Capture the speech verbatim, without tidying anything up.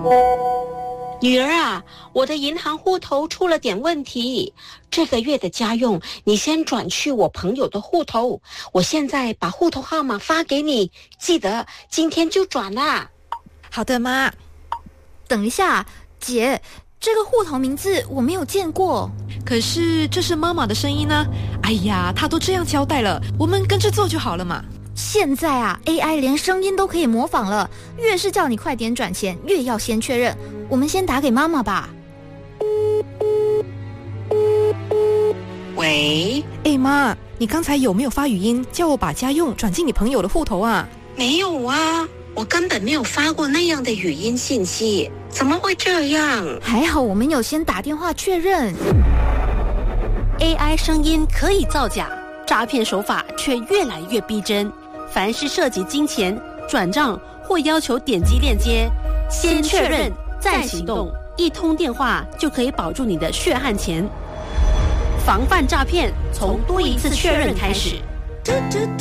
女儿啊，我的银行户头出了点问题，这个月的家用你先转去我朋友的户头，我现在把户头号码发给你，记得今天就转啦。 好的，妈。 等一下，姐，这个户头名字我没有见过。 可是这是妈妈的声音呢。哎呀，她都这样交代了，我们跟着做就好了嘛。 现在啊 A I 连声音都可以模仿了，越是叫你快点转钱，越要先确认。我们先打给妈妈吧。 喂， 哎妈，你刚才有没有发语音叫我把家用转进你朋友的户头啊？ 没有啊，我根本没有发过那样的语音信息，怎么会这样？ 还好我们有先打电话确认。 A I 声音可以造假，诈骗手法却越来越逼真。凡是涉及金钱、转账或要求点击链接，先确认再行动，一通电话就可以保住你的血汗钱。防范诈骗，从多一次确认开始。